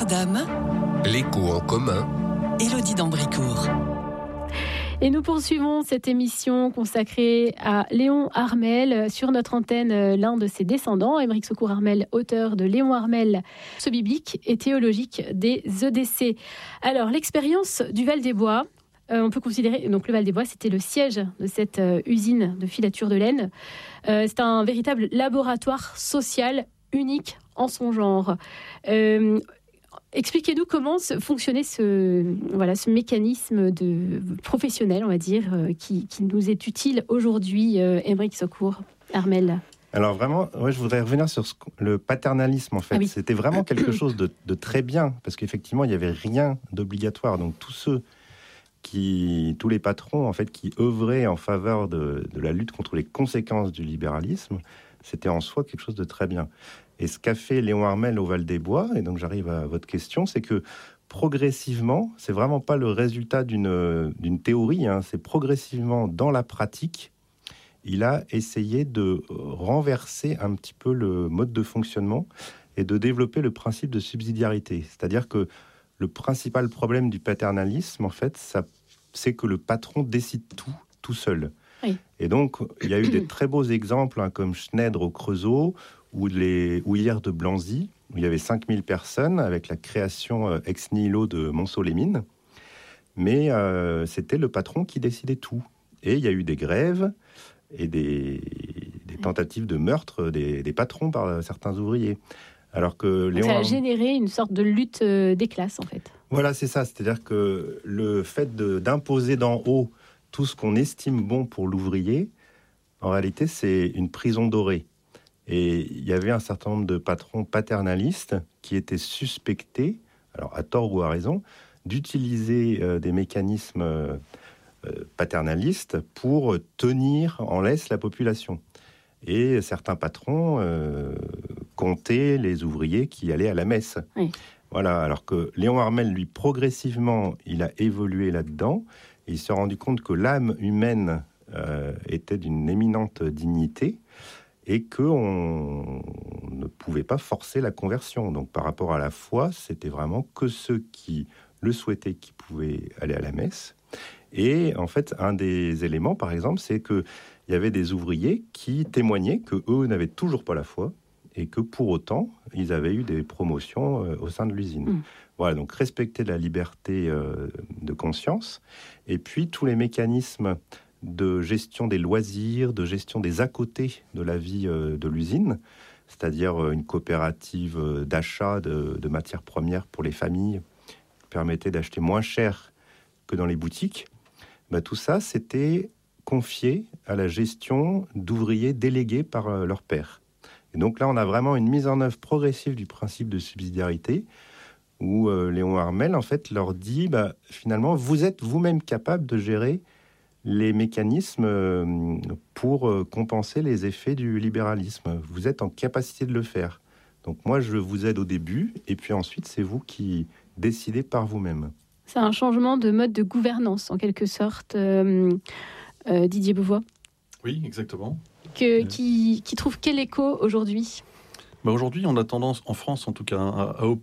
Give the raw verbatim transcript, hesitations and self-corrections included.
Écart d'âme. L'écho en commun. Élodie d'Ambricourt. Et nous poursuivons cette émission consacrée à Léon Harmel. Sur notre antenne, l'un de ses descendants, Aymeric Secours Harmel, auteur de Léon Harmel, ce biblique et théologique des E D C. Alors, l'expérience du Val-des-Bois, euh, on peut considérer, donc le Val-des-Bois, c'était le siège de cette euh, usine de filature de laine. Euh, c'est un véritable laboratoire social unique en son genre. Euh, Expliquez-nous comment fonctionnait ce, voilà, ce mécanisme de, professionnel, on va dire, euh, qui, qui nous est utile aujourd'hui, euh, Aymeric Secours Harmel. Alors vraiment, ouais, je voudrais revenir sur ce, le paternalisme, en fait. Ah oui. C'était vraiment quelque chose de, de très bien, parce qu'effectivement, il n'y avait rien d'obligatoire. Donc tous ceux qui, tous les patrons, en fait, qui œuvraient en faveur de, de la lutte contre les conséquences du libéralisme, c'était en soi quelque chose de très bien. Et ce qu'a fait Léon Harmel au Val-des-Bois, et donc j'arrive à votre question, c'est que progressivement, c'est vraiment pas le résultat d'une, d'une théorie, hein, c'est progressivement dans la pratique, il a essayé de renverser un petit peu le mode de fonctionnement et de développer le principe de subsidiarité. C'est-à-dire que le principal problème du paternalisme, en fait, ça, c'est que le patron décide tout, tout seul. Oui. Et donc, il y a eu des très beaux exemples, hein, comme Schneider au Creusot, ou les houillères de Blanzy, où il y avait cinq mille personnes, avec la création euh, ex nihilo de Monceau-les-Mines. Mais euh, c'était le patron qui décidait tout. Et il y a eu des grèves et des, des tentatives de meurtre des, des patrons par certains ouvriers. Alors que Léon... Ça a généré une sorte de lutte des classes, en fait. Voilà, c'est ça. C'est-à-dire que le fait de, d'imposer d'en haut tout ce qu'on estime bon pour l'ouvrier, en réalité, c'est une prison dorée. Et il y avait un certain nombre de patrons paternalistes qui étaient suspectés, alors à tort ou à raison, d'utiliser euh, des mécanismes euh, paternalistes pour tenir en laisse la population. Et certains patrons euh, comptaient les ouvriers qui allaient à la messe. Oui. Voilà, alors que Léon Harmel, lui, progressivement, il a évolué là-dedans. Et il s'est rendu compte que l'âme humaine euh, était d'une éminente dignité, et qu'on ne pouvait pas forcer la conversion. Donc par rapport à la foi, c'était vraiment que ceux qui le souhaitaient qui pouvaient aller à la messe. Et en fait, un des éléments, par exemple, c'est qu'il y avait des ouvriers qui témoignaient qu'eux n'avaient toujours pas la foi, et que pour autant, ils avaient eu des promotions euh, au sein de l'usine. Mmh. Voilà, donc respecter la liberté euh, de conscience, et puis tous les mécanismes de gestion des loisirs, de gestion des à-côtés de la vie euh, de l'usine, c'est-à-dire euh, une coopérative euh, d'achat de, de matières premières pour les familles, qui permettait d'acheter moins cher que dans les boutiques. Bah, tout ça, c'était confié à la gestion d'ouvriers délégués par euh, leur père. Et donc là, on a vraiment une mise en œuvre progressive du principe de subsidiarité, où euh, Léon Harmel, en fait, leur dit, bah, finalement, vous êtes vous-même capable de gérer les mécanismes pour compenser les effets du libéralisme. Vous êtes en capacité de le faire. Donc moi, je vous aide au début, et puis ensuite, c'est vous qui décidez par vous-même. C'est un changement de mode de gouvernance, en quelque sorte, euh, euh, Didier Beauvois. Oui, exactement. Que, euh... qui, qui trouve quel écho aujourd'hui ? Bah aujourd'hui, on a tendance, en France en tout cas, à, à